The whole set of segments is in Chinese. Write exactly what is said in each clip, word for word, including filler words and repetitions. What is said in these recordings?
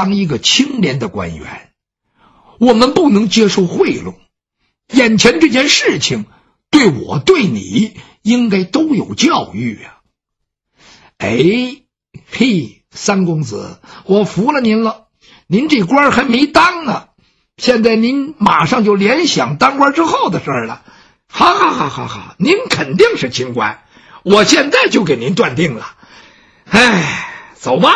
当一个清廉的官员，我们不能接受贿赂。眼前这件事情对我对你应该都有教育啊。哎，嘿，三公子，我服了您了，您这官还没当呢，现在您马上就联想当官之后的事儿了。哈哈哈哈哈，您肯定是清官，我现在就给您断定了。哎，走吧。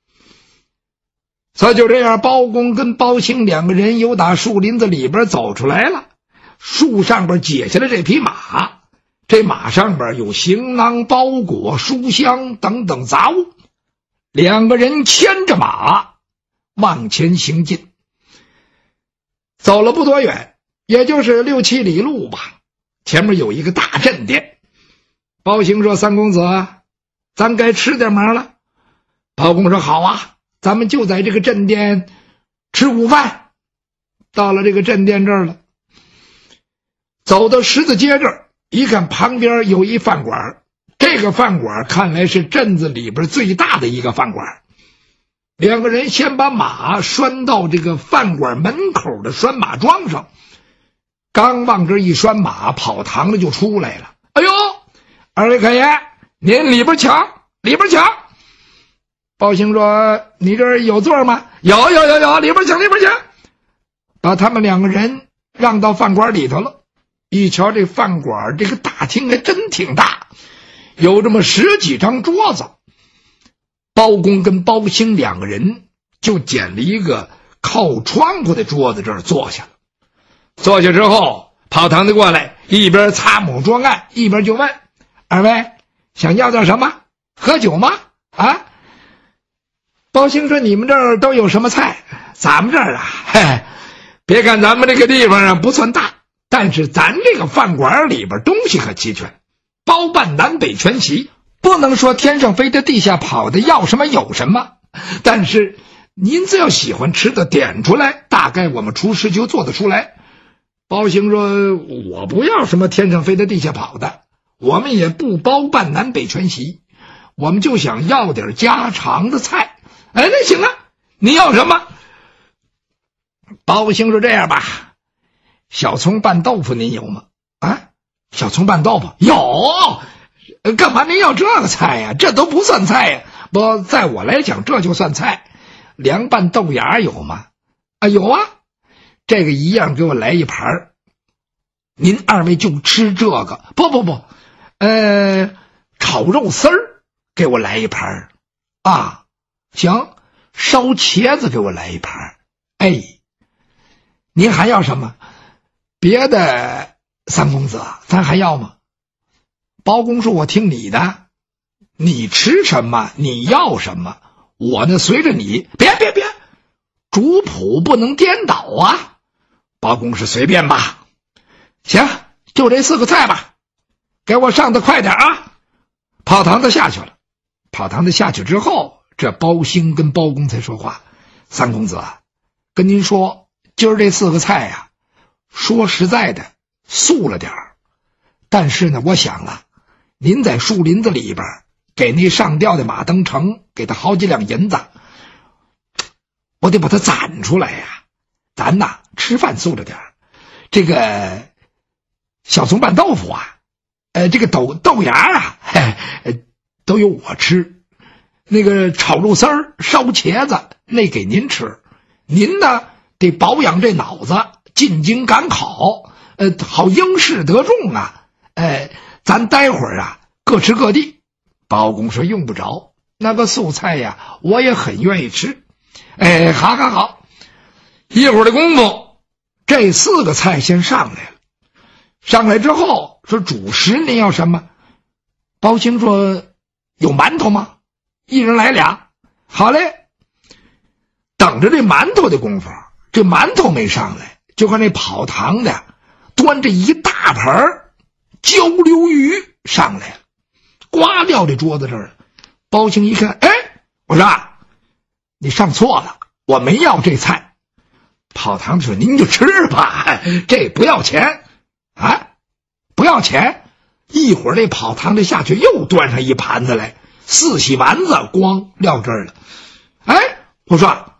所以就这样，包公跟包兴两个人由打树林子里边走出来了，树上边解下了这匹马，这马上边有行囊、包裹、书箱等等杂物，两个人牵着马往前行进。走了不多远，也就是六七里路吧，前面有一个大镇店。包兴说：“三公子，咱该吃点嘛了。”包公说：“好啊，咱们就在这个镇店吃午饭。”到了这个镇店这儿了，走到十字街这儿，一看旁边有一饭馆，这个饭馆看来是镇子里边最大的一个饭馆。两个人先把马拴到这个饭馆门口的拴马桩上，刚往这一拴马，跑堂的就出来了。哎呦，二位客爷，您里边请，里边请。包兴说：“你这儿有座吗？”“有有有有，里边请，里边请。”把他们两个人让到饭馆里头了。一瞧这饭馆这个大厅还真挺大，有这么十几张桌子。包公跟包兴两个人就捡了一个靠窗户的桌子这儿坐下了。坐下之后，跑堂的过来，一边擦抹桌案，一边就问：“二位想要点什么？喝酒吗？啊？”包兴说：“你们这儿都有什么菜？”“咱们这儿啊，嘿，别看咱们这个地方啊不算大，但是咱这个饭馆里边东西可齐全，包办南北全席，不能说天上飞的地下跑的，要什么有什么。但是您只要喜欢吃的点出来，大概我们厨师就做得出来。”包兴说：“我不要什么天上飞的地下跑的，我们也不包办南北全席，我们就想要点家常的菜。”“哎，那行啊，你要什么？”包兴说：“这样吧，小葱拌豆腐您有吗？”“啊，小葱拌豆腐有。干嘛您要这个菜呀？这都不算菜呀。”“不，在我来讲这就算菜。凉拌豆芽有吗？”“啊，有啊。”“这个一样给我来一盘。您二位就吃这个。”“不不不，呃，炒肉丝儿给我来一盘。”“啊，行，烧茄子给我来一盘。”“哎，您还要什么？别的三公子咱还要吗？”包公说：“我听你的，你吃什么你要什么，我呢随着你。”“别别别，主仆不能颠倒啊。”包公是随便吧。“行，就这四个菜吧，给我上的快点啊。”跑堂的下去了。跑堂的下去之后，这包兴跟包公才说话：“三公子，跟您说，今儿这四个菜呀、啊，说实在的素了点儿，但是呢，我想了，您在树林子里边给那上吊的马登成给他好几两银子，我得把它攒出来呀、啊。咱呐吃饭素了点儿，这个小葱拌豆腐啊，呃，这个豆豆芽啊，嘿，都由我吃。那个炒肉丝儿、烧茄子，那给您吃。您呢得保养这脑子，进京赶考，呃，好应试得中啊。呃，咱待会儿啊各吃各地。”包公说：“用不着，那个素菜呀，我也很愿意吃。”“哎，好好好。”一会儿的功夫，这四个菜先上来了。上来之后说：“主食您要什么？”包兴说：“有馒头吗？一人来俩。”“好嘞。”等着这馒头的功夫，这馒头没上来，就看那跑堂的端着一大盆焦溜鱼上来了，刮掉这桌子这儿。包兴一看，哎，我说啊，你上错了，我没要这菜。跑堂说：“您就吃吧，这不要钱啊，不要钱。”一会儿这跑堂的下去又端上一盘子来，四喜丸子光撂这儿了。哎，我说